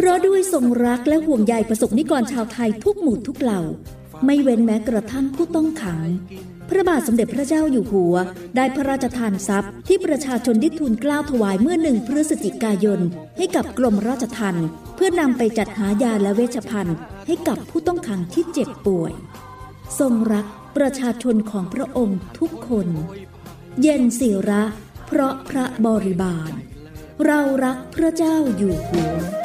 ราะด้วยทรงรักและห่วงใยประสบนิกรชาวไทยทุกหมู่ทุกเหล่าไม่เว้นแม้กระทั่งผู้ต้องขังพระบาทสมเด็จพระเจ้าอยู่หัวได้พระราชทานทรัพย์ที่ประชาชนได้ทูลเกล้าถวายเมื่อ1 พฤศจิกายนให้กับกรมราชทัณฑ์เพื่อนำไปจัดหายาและเวชภัณฑ์ให้กับผู้ต้องขังที่เจ็บป่วยทรงรักประชาชนของพระองค์ทุกคนเย็นศิระเพราะพระบริบาลเรารักพระเจ้าอยู่หัว